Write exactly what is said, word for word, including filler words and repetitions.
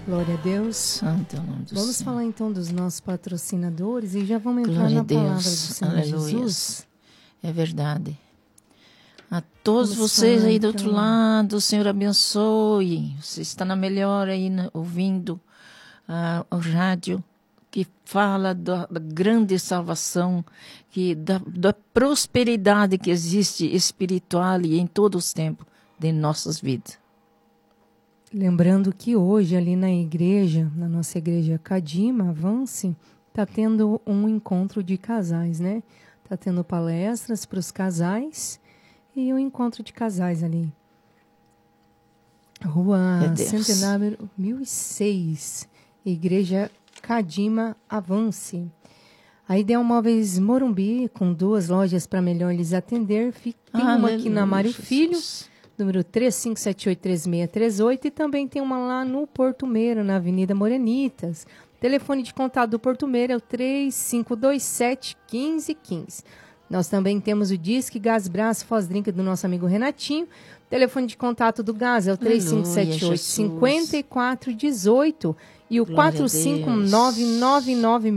Glória a Deus. Santo é o nome do Vamos Senhor. falar então dos nossos patrocinadores e já vamos entrar Glória na a Deus. palavra do Senhor Aleluia. Jesus. É verdade. A todos Vamos vocês falar, aí do então. outro lado, o Senhor abençoe. Você está na melhor aí, né, ouvindo ah, o rádio que fala da, da grande salvação, que da, da prosperidade que existe espiritual e em todos os tempos de nossas vidas. Lembrando que hoje ali na igreja, na nossa igreja Cadima Avance, está tendo um encontro de casais, né? Está tendo palestras para os casais e um encontro de casais ali. Rua É Deus. Centenário mil e seis, Igreja Cadima Avance. A Ideal Móveis Morumbi, com duas lojas para melhor lhes atender. Fica- Tem uma aqui na Mário Jesus. Filho, número três cinco sete oito, três seis três oito, e também tem uma lá no Porto Meiro, na Avenida Morenitas. Telefone de contato do Porto Meiro é o três cinco dois sete, um cinco um cinco. Nós também temos o Disque Gás Brás Foz Drink do nosso amigo Renatinho. Telefone de contato do gás é o três cinco sete oito, cinco quatro um oito e o Glória a quatro cinco nove nove nove